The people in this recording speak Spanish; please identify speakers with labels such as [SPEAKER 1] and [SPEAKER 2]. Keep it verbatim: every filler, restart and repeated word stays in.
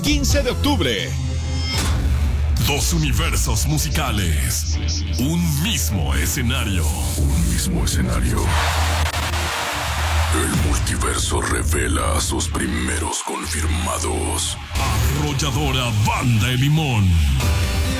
[SPEAKER 1] quince de octubre.
[SPEAKER 2] Dos universos musicales. Un mismo escenario.
[SPEAKER 3] Un mismo escenario. El multiverso revela a sus primeros confirmados.
[SPEAKER 2] Arrolladora Banda de Limón.